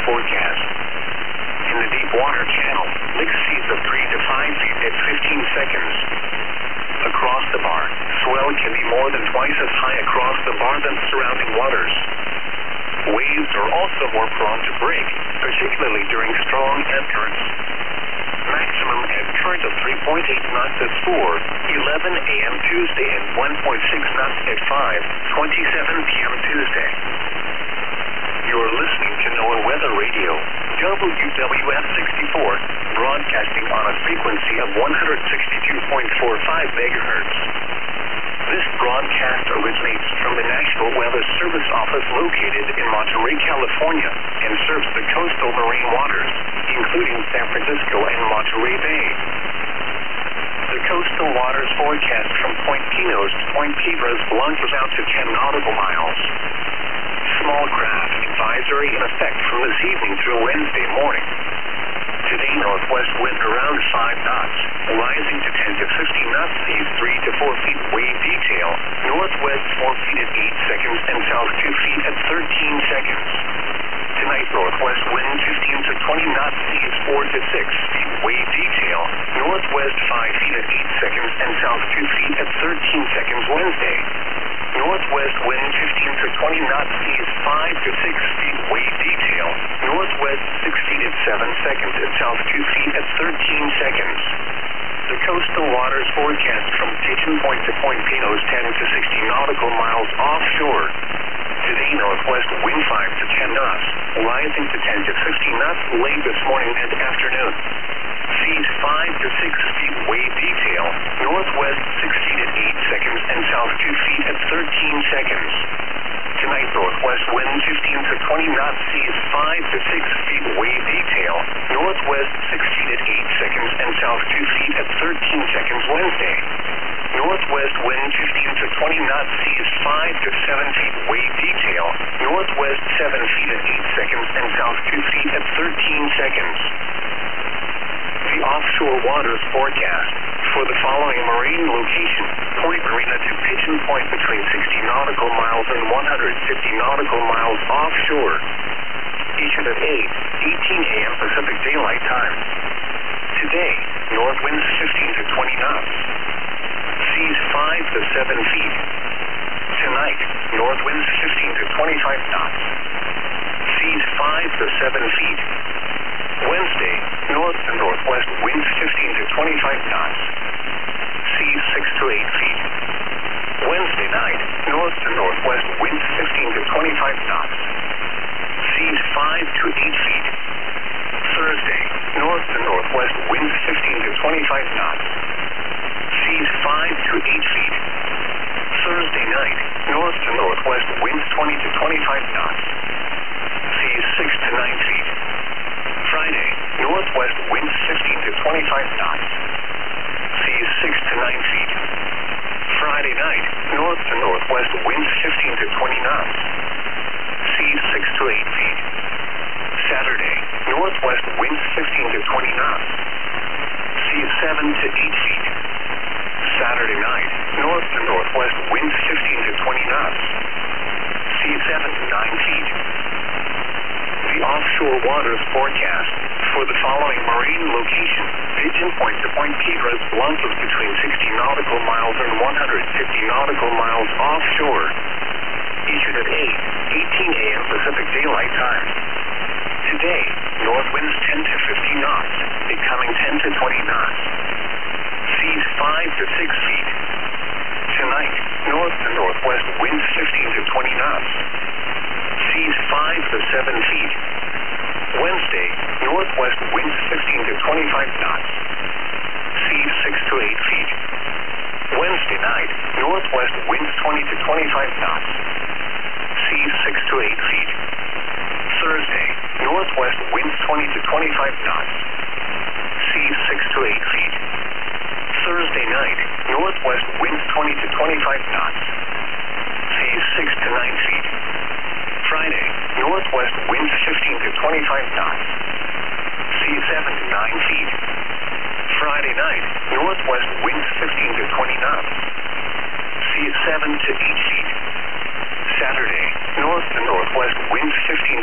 forecast. In the deep water channel, mixed seas of 3 to 5 feet at 15 seconds. Across the bar, swell can be more than twice as high across the bar than surrounding waters. Waves are also more prone to break, particularly during strong ebb currents. Maximum ebb current of 3.8 knots at 4:11 a.m. Tuesday and 1.6 knots at 5:27 p.m. Tuesday. You're listening to NOAA Weather Radio, WWF 64, broadcasting on a frequency of 162.45 megahertz. This broadcast originates from the National Weather Service office located in Monterey, California, and serves the coastal marine waters, including San Francisco and Monterey Bay. The coastal waters forecast from Point Pinos to Point Piedras launches out to 10 nautical miles. Small craft advisory in effect from this evening through Wednesday morning. Today, northwest wind around 5 knots, rising to 10 to 15 knots, seas 3 to 4 feet wave detail, northwest 4 feet at 8 seconds, and south 2 feet at 13 seconds. Tonight, northwest wind 15 to 20 knots, seas 4 to 6 feet wave detail, northwest 5 feet at 8 seconds, and south 2 feet at 13 seconds Wednesday. Northwest wind 15 to 20 knots, seas 5 to 6 feet wave detail, northwest 6 feet at 7 seconds, and south 2 feet at 13 seconds. The coastal waters forecast from Pigeon Point to Point Pinos 10 to 60 nautical miles offshore. Today, northwest wind 5 to 10 knots, rising to 10 to 15 knots late this morning and afternoon. Seas 5 to 6 feet wave detail, northwest 6 feet at 8 seconds, and south 2 feet at 13 seconds. Tonight, northwest wind 15 to 20 knots, seas 5 to 6 feet wave detail, northwest 6 feet at 8 seconds, and south 2 feet at 13 seconds Wednesday. Northwest wind 15 to 20 knots, seas 5 to 7 feet wave detail, northwest 7 feet at 8 seconds, and south 2 feet at 13 seconds. The offshore waters forecast for the following marine location: Point Marina to Pigeon Point between 60 nautical miles and 150 nautical miles offshore. Issued at 8:18 a.m. Pacific Daylight Time. Today, north winds 15 to 20 knots. Seas 5 to 7 feet. Tonight, north winds 15 to 25 knots. Seas 5 to 7 feet. Wednesday, north to northwest winds 15 to 25 knots. Seas 6 to 8 feet. Wednesday night, north to northwest winds 15 to 25 knots. Seas 5 to 8 feet. Thursday, north to northwest winds 15 to 25 knots. Seas 5 to 8 feet. Thursday night, north to northwest winds 20 to 25 knots. Seas 6 to 9 feet. Friday, northwest winds 15 to 25 knots. Seas 6 to 9 feet. Friday night, north to northwest winds 15 to 20 knots. Seas 6 to 8 feet. Saturday, northwest winds 15 to 20 knots. Seas 7 to 8 feet. Saturday night, north to northwest winds 15 to 20 knots. Seas 7 to 9 feet. The offshore waters forecast for the following marine location: Pigeon Point to Point Piedras launches between 60 nautical miles and 150 nautical miles offshore. Issued at 8:18 a.m. Pacific Daylight Time. Today, north winds 10 to 15 knots, becoming 10 to 20 knots. Seas 5 to 6 feet. Tonight, north to northwest winds 15 to 20 knots. Seas 5 to 7 feet. Wednesday, northwest winds 15 to 25 knots. Seas 6 to 8 feet. Wednesday night, northwest winds 20 to 25 knots. Seas 6 to 8 feet. Thursday, northwest winds 20 to 25 knots. Seas 6 to 8 feet. Thursday night, northwest winds 20 to 25 knots. Seas 6 to 9 feet. Friday, northwest winds 15 to 25 knots. Seas 7 to 9 feet. Friday night, northwest winds 15 to 20 knots. Seas 7 to 8 feet. Saturday, north to northwest winds 15